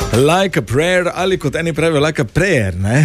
Like a prayer, ali kot eni pravijo, like a prayer, ne?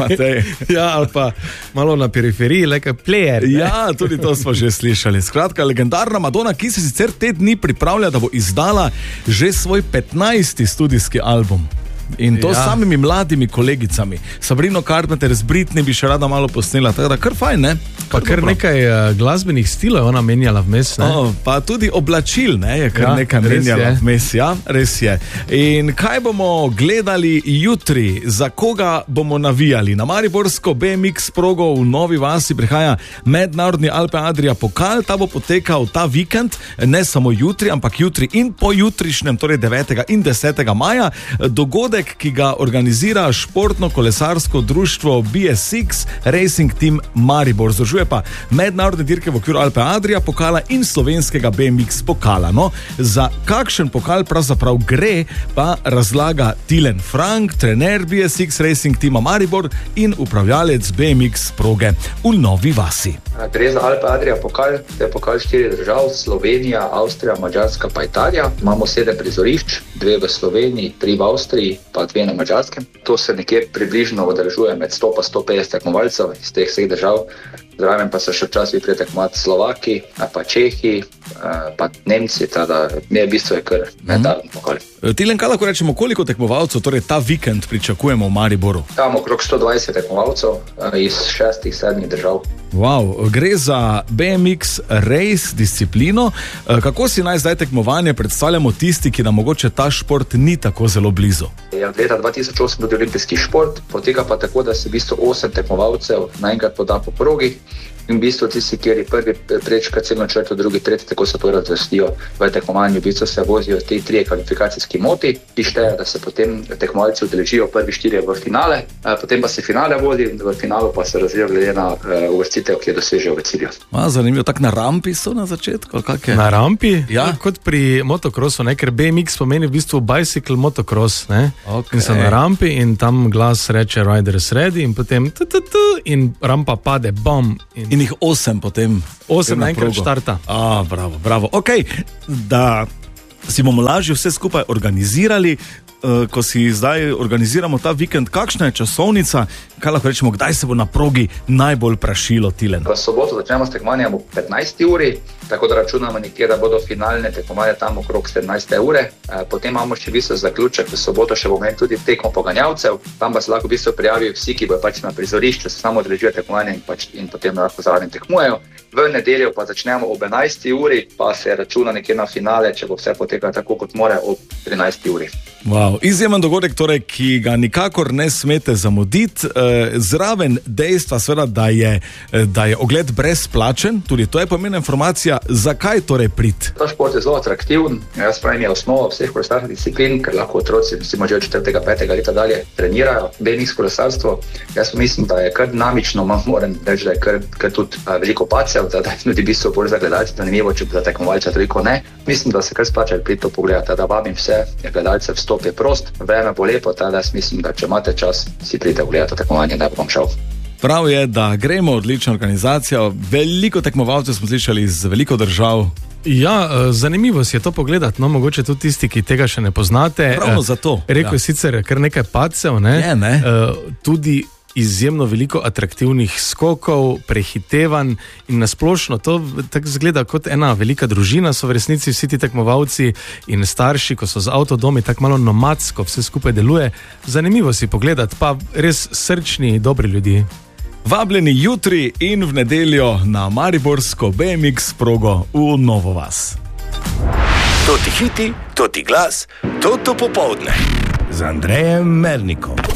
Ja, ali pa malo na periferiji, like a player. Ne? Ja, tudi to smo že slišali. Skratka, legendarna Madonna, ki se sicer te dni pripravlja, da bo izdala že svoj 15. studijski album. In to s samimi mladimi kolegicami. Sabrino Carpenter z Britney bi še rada malo posnela, tako da kar fajn, ne? Pa kar nekaj glasbenih stilov je ona menjala vmes, ne? Pa tudi oblačil, ne, je kar nekaj menjala vmes, ja, res je. In kaj bomo gledali jutri, za koga bomo navijali? Na mariborsko BMX progo v Novi Vasi prihaja mednarodni Alpe Adria pokal, ta bo potekal ta vikend, ne samo jutri, ampak jutri in pojutrišnjem, torej 9. in 10. maja, dogodek, ki ga organizira športno-kolesarsko društvo BSX Racing Team Maribor. Združuje pa mednarodne dirke v okviru Alpe Adria pokala in slovenskega BMX pokala. No, za kakšen pokal pravzaprav gre, pa razlaga Tilen Frank, trener BSX Racing Teama Maribor in upravljalec BMX proge v Novi Vasi. Gre za Alpe Adria pokal, to je pokal 4 držav, Slovenija, Avstrija, Madžarska pa Italija. Imamo 7 prizorišč, 2 v Sloveniji, 3 v Avstriji, pa 2 na Madžarskem. To se nekje približno udeležuje med 100 pa 150 tekmovalcev iz teh vseh držav. Zraven pa se še včasih pretekmovati Slovaki, pa Čehi, pa Nemci, tada je bistvo je kar mednarodni pokal. Tilen, kaj lahko rečemo, koliko tekmovalcev torej ta vikend pričakujemo v Mariboru? Tam okrog 120 tekmovalcev iz 6-7 držav. Wow, gre za BMX race disciplino. Kako si naj zdaj tekmovanje predstavljamo tisti, ki nam mogoče ta šport ni tako zelo blizu? Leta 2008 tudi olimpijski šport, poteka pa tako, da se v bistvu 8 tekmovalcev naenkrat poda po progi. In v bistvu tisti, kjer je prvi prečka ciljno črto, drugi, tretji, tako se to razvrstijo v tekmovanju. V bistvu se vozijo te 3 kvalifikacijski moti, ki šteje, da se potem tekmovalci udeležijo prvi 4 v finale, potem pa se finale vozi in v finalu pa se razvijo glede na uvrstitev, ki je dosežejo v cilju. Zanimivo, tak na rampi so na začetku? Na rampi? Ja. Kot pri motokrosu, ne? Ker BMX pomeni v bistvu bicycle motocross, ne? Okay. In so na rampi in tam glas reče riders ready in potem in rampa pade, bom. In jih 8 potem. 8 naenkrat štarta. Bravo, bravo. Ok, da si bomo lažje vse skupaj organizirali, ko si zdaj organiziramo ta vikend, kakšna je časovnica, kaj lahko rečemo, kdaj se bo na progi najbolj prašilo, Tilen? V soboto začnemo s tekmovanjem ob 15. uri, tako da računamo nekje, da bodo finalne tekmovanja tam okrog 17. ure. Potem imamo še v bistvu zaključek, v soboto še bomo imeli tudi tekmo poganjavcev, tam pa se lahko v bistvu prijavijo vsi, ki bojo pač na prizorišču, se samo odrežujo tekmovanje in potem lahko zraven tekmujejo. V nedeljo pa začnemo ob 11. uri, pa se računa nekje na finale, če bo vse potekalo tako, kot mora, ob 13. uri. Wow, izjemen dogodek, torej, ki ga nikakor ne smete zamuditi. Zraven dejstva, seveda, da je ogled brezplačen, tudi to je pomembna informacija. Zakaj torej priti? Ta šport je zelo atraktiven, jaz pravim, je osnova vseh kolesarskih disciplin, ker lahko otroci recimo že od 4.-5. leta dalje trenirajo BMX kolesarstvo. Jaz mislim, da je kar dinamično, moram reči, da je kar tudi veliko pacev, da je tudi bistvo bolj za gledalce zanimivo, če za tekmovalce toliko ne. Mislim, da se kar splača priti to pogledati, da vabim vse gledalce, vstop je prost, vreme bo lepo, tada jaz mislim, da če imate čas, si pridete gledati tekmovanje, da bom šel. Prav je, da gremo, odlična organizacija, veliko tekmovalcev smo slišali iz veliko držav. Ja, zanimivo si je to pogledati, no, mogoče tudi tisti, ki tega še ne poznate. Pravno zato. Rekel je sicer kar nekaj padcev, ne? Je, ne? Tudi izjemno veliko atraktivnih skokov, prehitevanj in nasplošno to tako zgleda kot ena velika družina, so v resnici vsi ti tekmovalci in starši, ko so z avtodomi, tako malo nomadsko vse skupaj deluje. Zanimivo si pogledati, pa res srčni, dobri ljudje. Vabljeni jutri in v nedeljo na mariborsko BMX progo v Novo Vas. To ti hiti, to ti glas, to popoldne. Z Andrejem Mernikom.